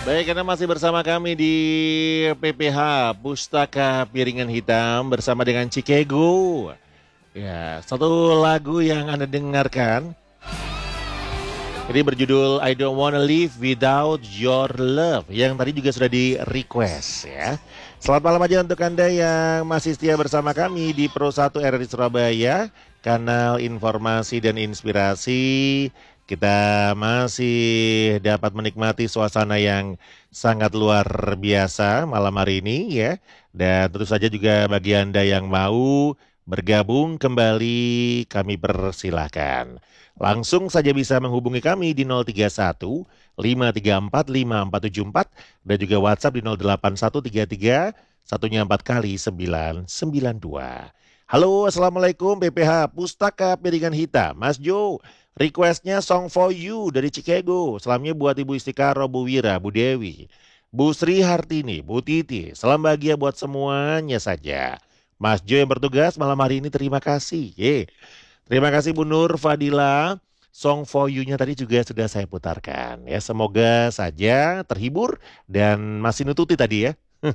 Baik, Anda masih bersama kami di PPH Pustaka Piringan Hitam bersama dengan Cikegu. Ya, satu lagu yang Anda dengarkan ini berjudul I Don't Wanna Live Without Your Love yang tadi juga sudah di request ya. Selamat malam aja untuk Anda yang masih setia bersama kami di Pro 1 RRI Surabaya, kanal informasi dan inspirasi. Kita masih dapat menikmati suasana yang sangat luar biasa malam hari ini ya. Dan tentu saja juga bagi Anda yang mau bergabung kembali kami persilahkan. Langsung saja bisa menghubungi kami di 031 534 5474 dan juga WhatsApp di 08133 satunya 4 kali 992. Halo, Assalamualaikum PPH Pustaka Piringan Hitam. Mas Jo, requestnya Song for You dari Cikego. Salamnya buat Ibu Istikaro, Bu Wira, Bu Dewi, Bu Sri Hartini, Bu Titi. Salam bahagia buat semuanya saja. Mas Jo yang bertugas malam hari ini terima kasih. Terima kasih Bu Nur Fadila. Song for You-nya tadi juga sudah saya putarkan ya. Semoga saja terhibur dan masih nututi tadi ya.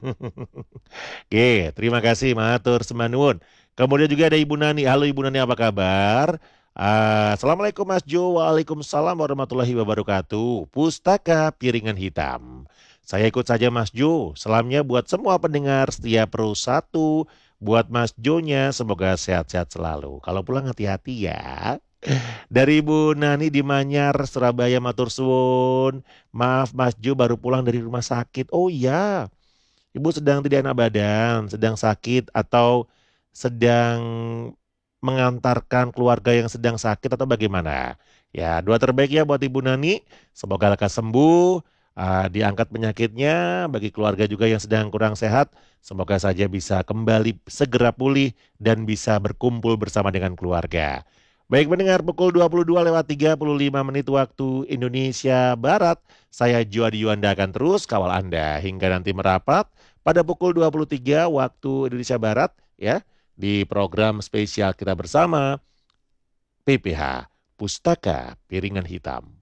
Oke, terima kasih matur semanuwun. Kemudian juga ada Ibu Nani. Halo Ibu Nani, apa kabar? Assalamualaikum Mas Jo. Waalaikumsalam warahmatullahi wabarakatuh. Pustaka Piringan Hitam. Saya ikut saja Mas Jo. Salamnya buat semua pendengar setia Pro 1. Buat Mas Jo-nya semoga sehat-sehat selalu. Kalau pulang hati-hati ya. Dari Ibu Nani di Manyar, Surabaya, matur suwun. Maaf Mas Jo baru pulang dari rumah sakit. Oh iya, Ibu sedang tidak enak badan, sedang sakit atau sedang mengantarkan keluarga yang sedang sakit atau bagaimana? Ya, doa terbaik ya buat Ibu Nani. Semoga lekas sembuh, diangkat penyakitnya. Bagi keluarga juga yang sedang kurang sehat, semoga saja bisa kembali segera pulih dan bisa berkumpul bersama dengan keluarga. Baik mendengar pukul 22 lewat 35 menit waktu Indonesia Barat. Saya Juadi Yuanda akan terus kawal Anda hingga nanti merapat pada pukul 23 waktu Indonesia Barat ya di program spesial kita bersama PPH Pustaka Piringan Hitam.